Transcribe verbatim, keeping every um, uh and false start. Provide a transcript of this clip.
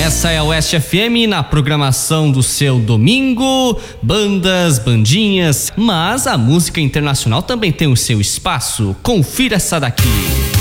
Essa é a Oeste F M na programação do seu domingo, bandas, bandinhas, mas a música internacional também tem o seu espaço. Confira essa daqui.